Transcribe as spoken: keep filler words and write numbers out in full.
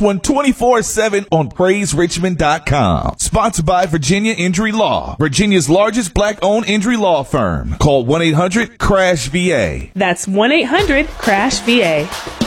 one twenty-four seven on praise richmond dot com. Sponsored by Virginia Injury Law, Virginia's largest black-owned injury law firm. Call one eight hundred crash V A. That's one eight hundred crash V A.